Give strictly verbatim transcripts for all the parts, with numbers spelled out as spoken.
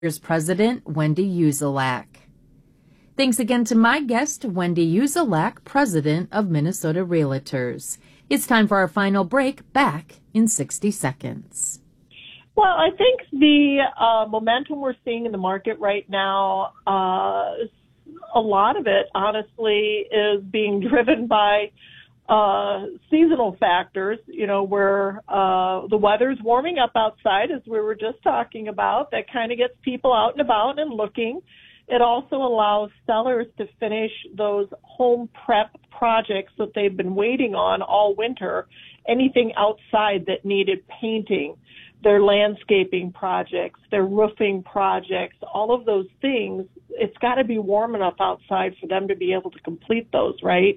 President Wendy Uzelak. Thanks again to my guest, Wendy Uzelak, President of Minnesota Realtors. It's time for our final break, back in sixty seconds. Well, I think the uh, momentum we're seeing in the market right now, uh, a lot of it, honestly, is being driven by uh, seasonal factors, you know, where uh, the weather's warming up outside, as we were just talking about. That kind of gets people out and about and looking. It also allows sellers to finish those home prep projects that they've been waiting on all winter, anything outside that needed painting, their landscaping projects, their roofing projects, all of those things. It's got to be warm enough outside for them to be able to complete those, right?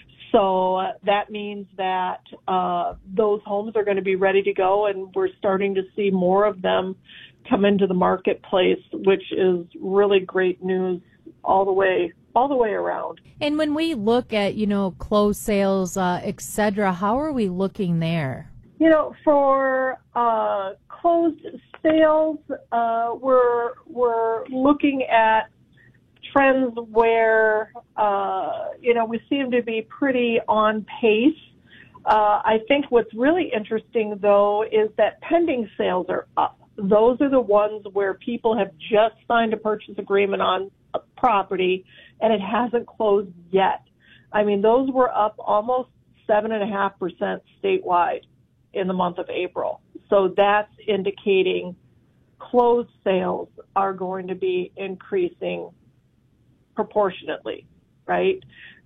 So uh, that means that uh, those homes are going to be ready to go, and we're starting to see more of them come into the marketplace, which is really great news all the way all the way around. And when we look at, you know, closed sales, uh, et cetera, how are we looking there? You know, for uh, closed sales, uh, we're we're looking at trends where, uh, you know, we seem to be pretty on pace. Uh, I think what's really interesting, though, is that pending sales are up. Those are the ones where people have just signed a purchase agreement on a property and it hasn't closed yet. I mean, those were up almost seven point five percent statewide in the month of April. So that's indicating closed sales are going to be increasing proportionately, right?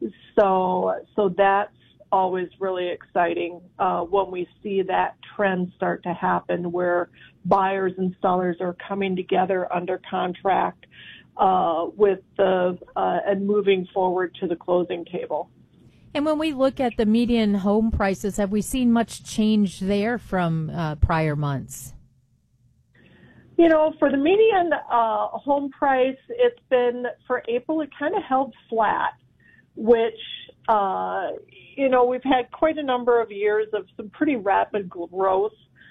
So, so that's always really exciting uh, when we see that trend start to happen, where buyers and sellers are coming together under contract uh, with the uh, and moving forward to the closing table. And when we look at the median home prices, have we seen much change there from uh, prior months? You know, for the median uh, home price, it's been, for April, it kind of held flat, which, uh, you know, we've had quite a number of years of some pretty rapid growth.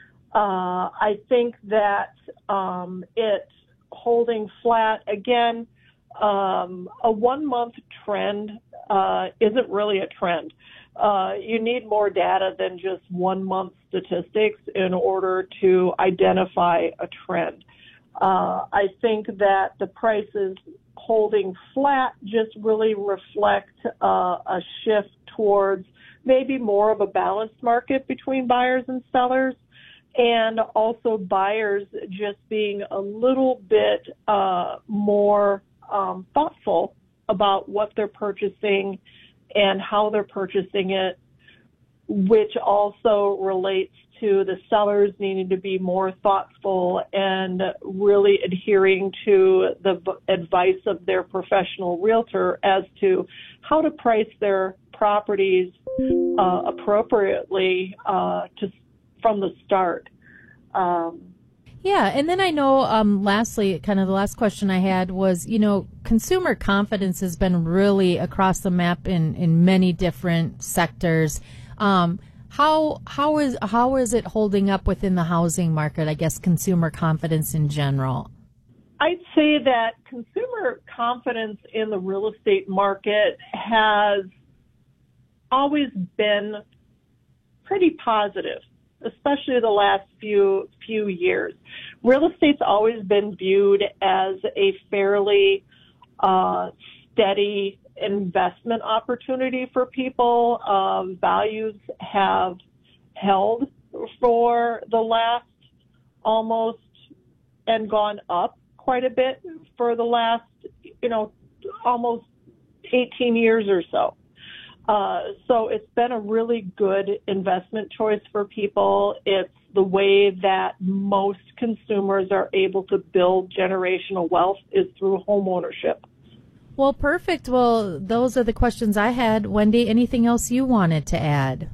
Uh, I think that um, it's holding flat. Again, um, a one-month trend uh, isn't really a trend. Uh, you need more data than just one-month statistics in order to identify a trend. Uh, I think that the prices holding flat just really reflect uh, a shift towards maybe more of a balanced market between buyers and sellers, and also buyers just being a little bit uh, more um, thoughtful about what they're purchasing and how they're purchasing it, which also relates to the sellers needing to be more thoughtful and really adhering to the advice of their professional realtor as to how to price their properties uh, appropriately uh, to from the start. Um, Yeah, and then I know, um, lastly, kind of the last question I had was, you know, consumer confidence has been really across the map in, in many different sectors. Um, how how is how is it holding up within the housing market? I guess consumer confidence in general. I'd say that consumer confidence in the real estate market has always been pretty positive, especially the last few few years. Real estate's always been viewed as a fairly uh, steady investment opportunity for people. Um, values have held for the last almost and gone up quite a bit for the last, you know, almost eighteen years or so. Uh, so it's been a really good investment choice for people. It's the way that most consumers are able to build generational wealth is through home ownership. Well, perfect. Well, those are the questions I had. Wendy, anything else you wanted to add?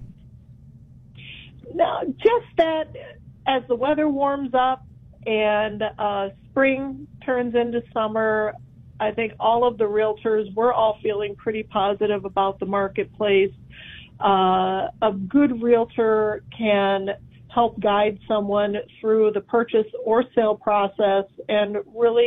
No, just that as the weather warms up and uh, spring turns into summer, I think all of the realtors, we're all feeling pretty positive about the marketplace. Uh, a good realtor can help guide someone through the purchase or sale process and really